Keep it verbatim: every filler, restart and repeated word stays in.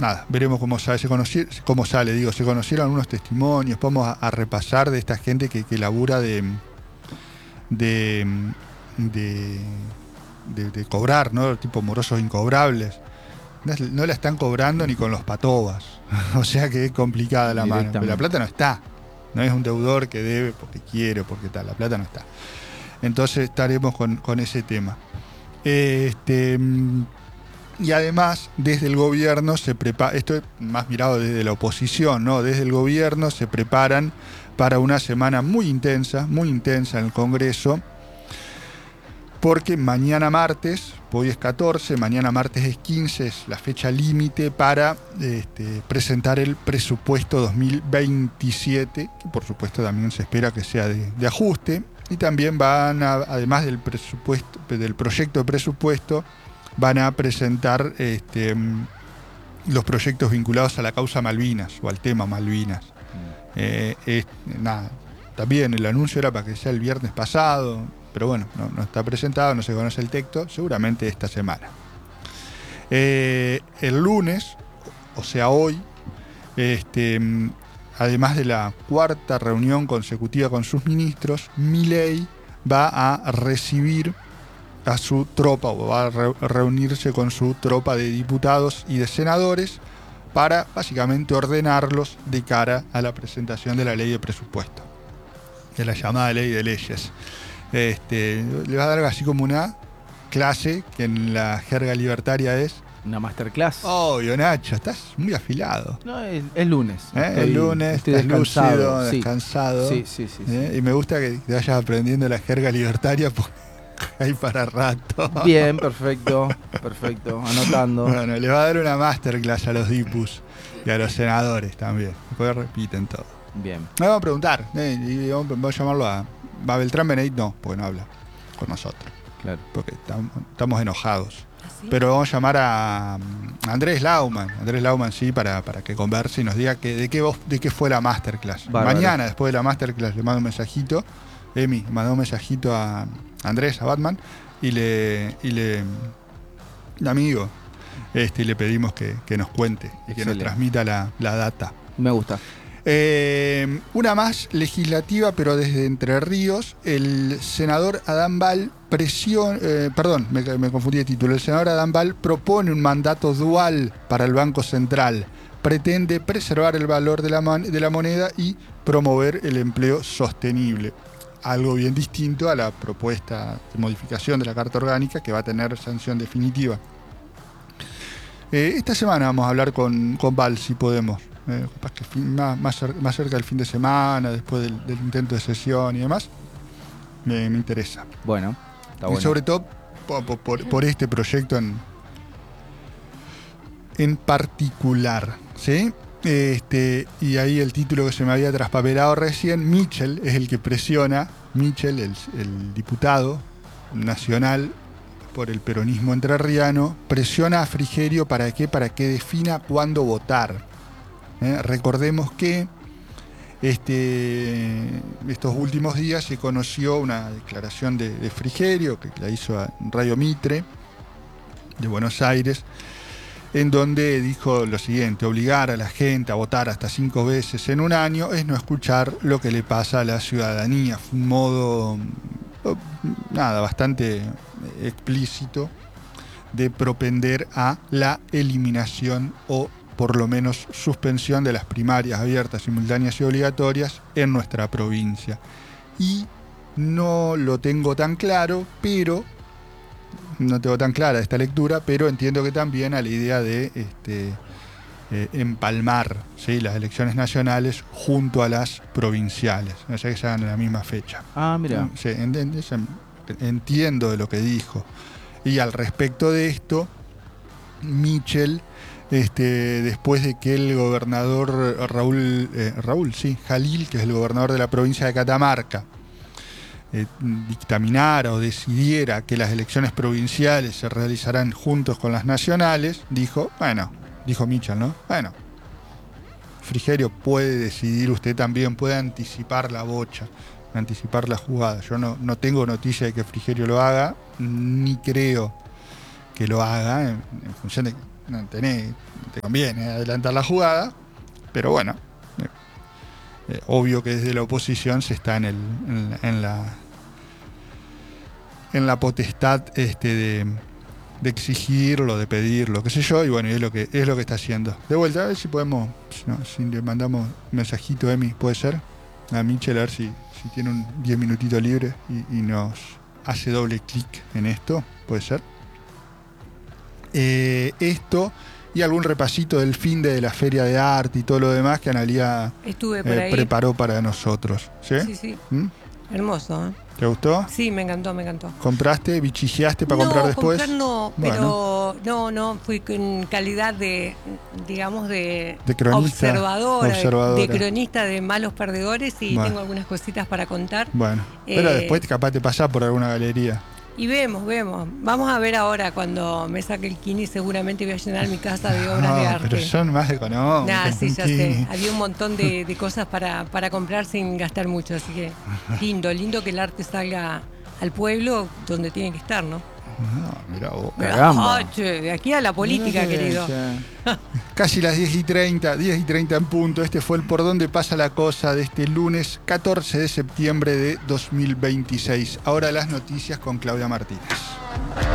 nada, veremos cómo sale, se conoci- cómo sale, digo, se conocieron algunos testimonios, vamos a, a repasar de esta gente que, que labura de de, de, de, de cobrar, ¿no? Tipo morosos incobrables. No, no la están cobrando ni con los patobas. O sea que es complicada la mano. Pero la plata no está. No es un deudor que debe porque quiere, porque tal. La plata no está. Entonces estaremos con, con ese tema. Este, y además, desde el gobierno se prepara, esto es más mirado desde la oposición, ¿no? Desde el gobierno se preparan para una semana muy intensa, muy intensa en el Congreso, porque mañana martes, hoy es catorce, mañana martes es quince, es la fecha límite para este, presentar el presupuesto dos mil veintisiete, que por supuesto también se espera que sea de, de ajuste, y también van a, además del presupuesto, del proyecto de presupuesto, van a presentar este, los proyectos vinculados a la causa Malvinas o al tema Malvinas. Mm. Eh, es, nada, también el anuncio era para que sea el viernes pasado, pero bueno, no, no está presentado, no se conoce el texto, seguramente esta semana. Eh, el lunes, o sea hoy, este, además de la cuarta reunión consecutiva con sus ministros, Milei va a recibir a su tropa, o va a re- reunirse con su tropa de diputados y de senadores para básicamente ordenarlos de cara a la presentación de la ley de presupuesto, de la llamada ley de leyes. Este, le va a dar así como una clase que en la jerga libertaria es una masterclass. Obvio, Nacho, estás muy afilado. No, es, es lunes. ¿Eh? Estoy, el lunes, estoy estás descansado, lúcido, sí. descansado. Sí, sí, sí, ¿Eh? sí. Y me gusta que te vayas aprendiendo la jerga libertaria porque hay para rato. Bien, perfecto, perfecto, anotando. Bueno, le va a dar una masterclass a los dipus y a los senadores también. Después repiten todo. Bien. Me vamos a preguntar, ¿eh? Y vamos, vamos a llamarlo a, a Beltrán Benedict, no, porque no habla con nosotros. Claro. Porque tam, estamos enojados. ¿Sí? Pero vamos a llamar a, a Andrés Lauman. Andrés Lauman, sí, para, para que converse y nos diga que, de, qué vos, de qué fue la masterclass. Bárbaro. Mañana, después de la masterclass, le mando un mensajito. Emi, mandó un mensajito a Andrés, a Batman, y le, y le amigo, este, y le pedimos que, que nos cuente y Excelente. Que nos transmita la, la data. Me gusta. Eh, una más legislativa, pero desde Entre Ríos, el senador Adán Bal presiona, eh, perdón, me, me confundí de título, el senador Adán Bal propone un mandato dual para el Banco Central, pretende preservar el valor de la, man, de la moneda y promover el empleo sostenible, algo bien distinto a la propuesta de modificación de la Carta Orgánica que va a tener sanción definitiva. Eh, esta semana vamos a hablar con, con Bal, si podemos. Eh, capaz que fin, más, más, cerca, más cerca del fin de semana, después del, del intento de sesión y demás, me, me interesa. Bueno, está y bueno. sobre todo por, por, por este proyecto en, en particular, ¿sí? Este, y ahí el título que se me había traspapelado recién, Michel es el que presiona, Michel, el, el diputado nacional por el peronismo entrerriano, presiona a Frigerio para qué, para que defina cuándo votar. Eh, recordemos que este, estos últimos días se conoció una declaración de, de Frigerio, que la hizo en Radio Mitre, de Buenos Aires, en donde dijo lo siguiente: obligar a la gente a votar hasta cinco veces en un año es no escuchar lo que le pasa a la ciudadanía. Fue un modo, nada, bastante explícito de propender a la eliminación o por lo menos suspensión de las primarias abiertas, simultáneas y obligatorias en nuestra provincia. Y no lo tengo tan claro, pero no tengo tan clara esta lectura, pero entiendo que también a la idea de este, eh, empalmar, ¿sí?, las elecciones nacionales junto a las provinciales, o sea que se hagan en la misma fecha. Ah, mira. Sí, entiendo de lo que dijo. Y al respecto de esto, Michel, Este, después de que el gobernador Raúl, eh, Raúl, sí, Jalil, que es el gobernador de la provincia de Catamarca, eh, dictaminara o decidiera que las elecciones provinciales se realizarán juntos con las nacionales, dijo, bueno, dijo Michel, ¿no? Bueno, Frigerio puede decidir, usted también puede anticipar la bocha, anticipar la jugada. Yo no, no tengo noticia de que Frigerio lo haga, ni creo que lo haga, en, en función de no tenés, te conviene adelantar la jugada, pero bueno, eh, eh, obvio que desde la oposición se está en, el, en, en la en la potestad este de, de exigirlo, de pedirlo, qué sé yo, y bueno, es lo que es lo que está haciendo. De vuelta, a ver si podemos, si, no, si le mandamos un mensajito a Emi, puede ser, a Michel, a ver si, si tiene un diez minutitos libre y, y nos hace doble clic en esto, puede ser. Eh, esto y algún repasito del fin de la Feria de Arte y todo lo demás que Analía Estuve por eh, ahí. preparó para nosotros. ¿Sí? Sí, sí. ¿Mm? Hermoso, ¿eh? ¿Te gustó? Sí, me encantó, me encantó. ¿Compraste, bichijeaste para no, comprar después? Comprar no, Bueno. pero no, no, fui con calidad de, digamos, de, De cronista, observadora, observadora. De, de cronista de malos perdedores y Bueno. tengo algunas cositas para contar. Bueno, pero Eh, después capaz te pasás por alguna galería. Y vemos, vemos. Vamos a ver ahora cuando me saque el Kini, seguramente voy a llenar mi casa de obras No, de arte. pero son más económicos. Nah, sí, ya Kini. sé. Había un montón de, de cosas para, para comprar sin gastar mucho, así que lindo, lindo que el arte salga al pueblo donde tiene que estar, ¿no? No, mirá vos. Caramba. Ah, che, de aquí a la política, Mirá que- querido. che. Casi las diez y treinta, diez y treinta en punto. Este fue el Por Dónde Pasa la Cosa de este lunes catorce de septiembre de dos mil veintiséis. Ahora las noticias con Claudia Martínez.